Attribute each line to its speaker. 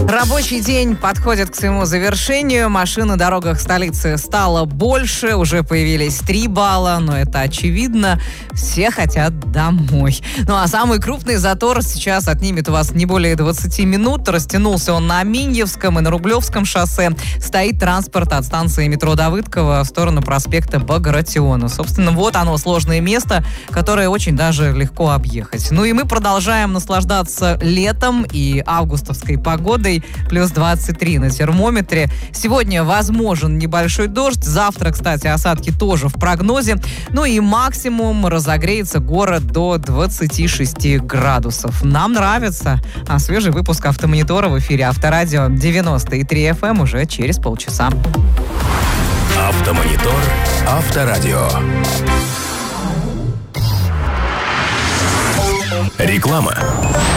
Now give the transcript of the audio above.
Speaker 1: Рабочий день подходит к своему завершению. Машин на дорогах столицы стало больше. Уже появились 3 балла, но это очевидно. Все хотят домой. Ну а самый крупный затор сейчас отнимет у вас не более 20 минут. Растянулся он на Миньевском и на Рублевском шоссе. Стоит транспорт от станции метро Давыдково в сторону проспекта Багратиона. Собственно, вот оно, сложное место, которое очень даже легко объехать. Ну и мы продолжаем наслаждаться летом и августовской погодой. Плюс 23 на термометре. Сегодня возможен небольшой дождь. Завтра, кстати, осадки тоже в прогнозе. Ну и максимум разогреется город до 26 градусов. Нам нравится. А свежий выпуск «Автомонитора» в эфире Авторадио 90,3 FM уже через полчаса.
Speaker 2: «Автомонитор» Авторадио. Реклама.